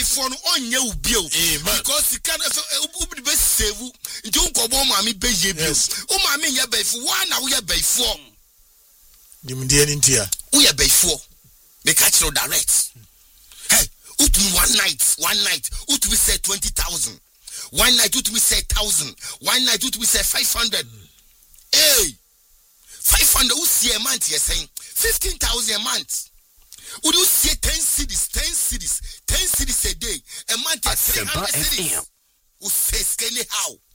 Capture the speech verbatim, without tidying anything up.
for no onye ubio because you can ubi be save nti unko bo ma me be ye bio o ma me ye be for one na wo ye be for dimdie ni ntia wo ye be for me catch no direct hey utu one night one night utu we say twenty thousand one night utu we say one thousand one night utu we say five hundred hey five hundred who see a month you're saying fifteen thousand a month. Would you see ten cities, ten cities, ten cities a day, a month, three hundred cities? Who says, can how?